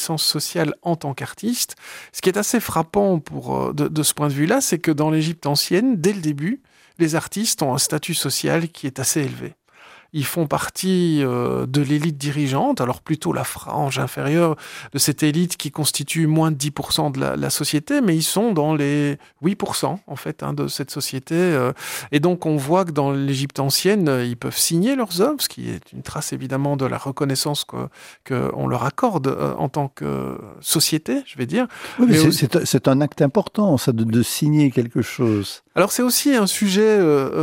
sens social en tant qu'artiste. Ce qui est assez frappant de ce point de vue-là, c'est que dans l'Égypte ancienne, dès le début, les artistes ont un statut social qui est assez élevé. Ils font partie de l'élite dirigeante, alors plutôt la frange inférieure de cette élite qui constitue moins de 10% de la société, mais ils sont dans les 8% en fait de cette société. Et donc on voit que dans l'Égypte ancienne, ils peuvent signer leurs œuvres, ce qui est une trace évidemment de la reconnaissance qu'on leur accorde en tant que société, je vais dire. Oui, mais c'est un acte important, ça, de signer quelque chose. Alors c'est aussi un sujet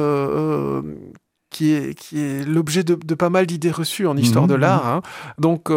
qui est l'objet de pas mal d'idées reçues en histoire de l'art. Hein. Donc,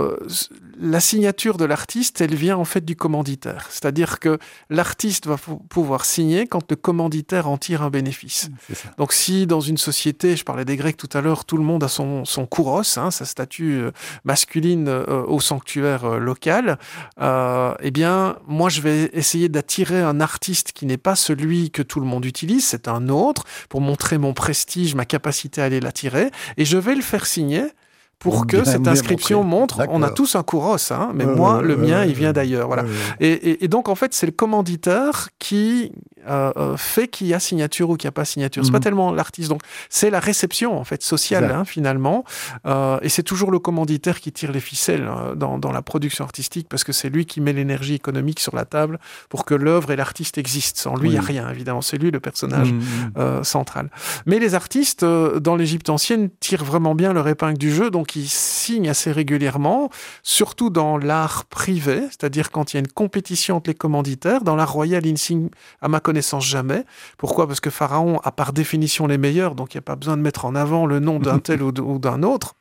la signature de l'artiste, elle vient en fait du commanditaire. C'est-à-dire que l'artiste va pouvoir signer quand le commanditaire en tire un bénéfice. C'est ça. Donc, si dans une société, je parlais des Grecs tout à l'heure, tout le monde a son kouros, sa statue masculine au sanctuaire local, eh bien, moi, je vais essayer d'attirer un artiste qui n'est pas celui que tout le monde utilise, c'est un autre, pour montrer mon prestige, ma capacité à aller l'attirer, et je vais le faire signer pour que cette inscription montre, on a tous un kouros, mais moi, le mien, il vient d'ailleurs. Voilà. Et donc, en fait, c'est le commanditaire qui fait qu'il y a signature ou qu'il n'y a pas signature. C'est pas tellement l'artiste. Donc, c'est la réception, en fait, sociale, finalement. Et c'est toujours le commanditaire qui tire les ficelles dans la production artistique, parce que c'est lui qui met l'énergie économique sur la table pour que l'œuvre et l'artiste existent. Sans lui, il n'y a rien, évidemment. C'est lui le personnage central. Mais les artistes, dans l'Égypte ancienne, tirent vraiment bien leur épingle du jeu, donc ils signent assez régulièrement, surtout dans l'art privé, c'est-à-dire quand il y a une compétition entre les commanditaires. Dans l'art royal, ils ne signent, à ma connaissance, jamais. Pourquoi ? Parce que Pharaon a par définition les meilleurs, donc il n'y a pas besoin de mettre en avant le nom d'un tel ou d'un autre.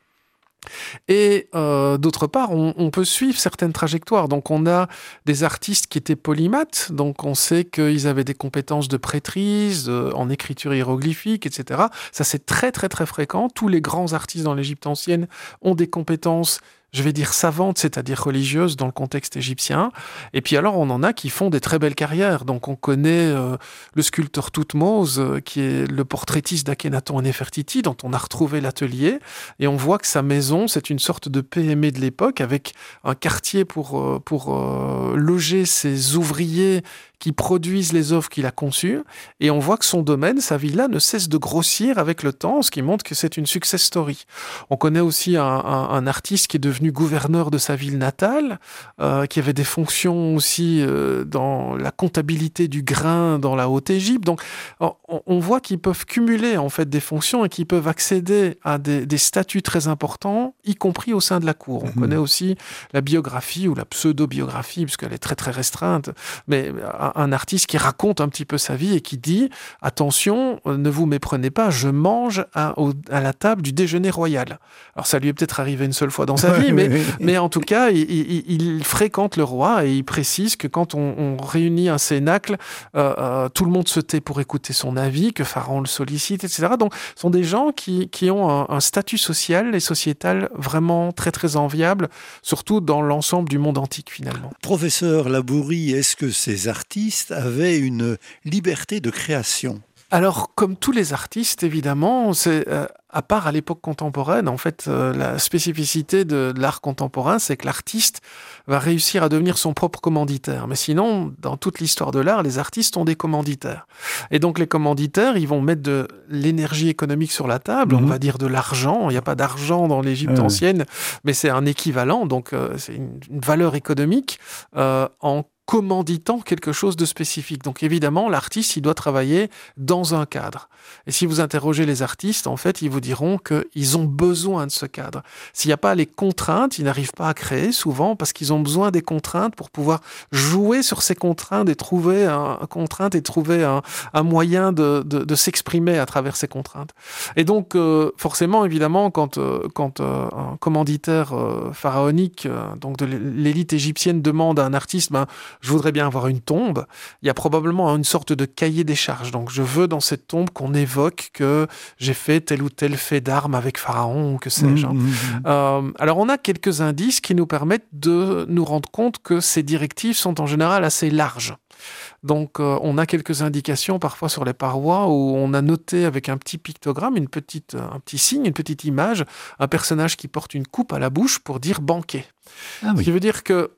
Et d'autre part, on peut suivre certaines trajectoires. Donc on a des artistes qui étaient polymathes, donc on sait qu'ils avaient des compétences de prêtrise, en écriture hiéroglyphique, etc. Ça, c'est très très très fréquent. Tous les grands artistes dans l'Égypte ancienne ont des compétences, je vais dire savantes, c'est-à-dire religieuses dans le contexte égyptien. Et puis alors, on en a qui font des très belles carrières. Donc on connaît le sculpteur Thoutmose, qui est le portraitiste d'Akhenaton et Néfertiti, dont on a retrouvé l'atelier. Et on voit que sa maison, c'est une sorte de PME de l'époque, avec un quartier pour loger ses ouvriers qui produisent les œuvres qu'il a conçues. Et on voit que son domaine, sa villa, ne cesse de grossir avec le temps, ce qui montre que c'est une success story. On connaît aussi un artiste qui est devenu gouverneur de sa ville natale, qui avait des fonctions aussi dans la comptabilité du grain dans la Haute-Égypte. Donc, on voit qu'ils peuvent cumuler en fait des fonctions et qu'ils peuvent accéder à des statuts très importants, y compris au sein de la cour. On connaît aussi la biographie ou la pseudo-biographie, puisqu'elle est très très restreinte, mais un artiste qui raconte un petit peu sa vie et qui dit « Attention, ne vous méprenez pas, je mange à la table du déjeuner royal. » Alors ça lui est peut-être arrivé une seule fois dans sa vie, mais en tout cas, il fréquente le roi et il précise que quand on réunit un cénacle, tout le monde se tait pour écouter son avis, que Pharaon le sollicite, etc. Donc ce sont des gens qui ont un statut social et sociétal vraiment très très enviable, surtout dans l'ensemble du monde antique finalement. Professeur Labourie, est-ce que ces artistes avaient une liberté de création ? Alors, comme tous les artistes, évidemment, c'est à part à l'époque contemporaine, en fait, la spécificité de l'art contemporain, c'est que l'artiste va réussir à devenir son propre commanditaire. Mais sinon, dans toute l'histoire de l'art, les artistes ont des commanditaires. Et donc, les commanditaires, ils vont mettre de l'énergie économique sur la table, on va dire de l'argent. Il n'y a pas d'argent dans l'Égypte ancienne, mais c'est un équivalent, donc c'est une valeur économique en commanditant quelque chose de spécifique. Donc évidemment, l'artiste, il doit travailler dans un cadre. Et si vous interrogez les artistes, en fait, ils vous diront qu'ils ont besoin de ce cadre. S'il n'y a pas les contraintes, ils n'arrivent pas à créer souvent parce qu'ils ont besoin des contraintes pour pouvoir jouer sur ces contraintes et trouver un moyen de s'exprimer à travers ces contraintes. Et donc, forcément, évidemment, quand un commanditaire pharaonique, donc de l'élite égyptienne, demande à un artiste, je voudrais bien avoir une tombe, il y a probablement une sorte de cahier des charges. Donc je veux dans cette tombe qu'on évoque que j'ai fait tel ou tel fait d'armes avec Pharaon, ou que sais-je. Alors on a quelques indices qui nous permettent de nous rendre compte que ces directives sont en général assez larges. Donc, on a quelques indications parfois sur les parois où on a noté avec un petit pictogramme, un petit signe, une petite image, un personnage qui porte une coupe à la bouche pour dire banquet. Ah Ce qui oui. veut dire que